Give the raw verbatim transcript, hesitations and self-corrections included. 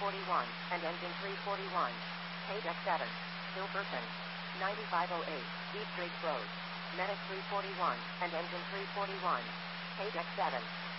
forty-one, and engine three forty-one. Page X seven. Silverton. ninety-five oh eight, Deep Drake Road. Medic three forty-one, and engine three forty-one. Page X seven.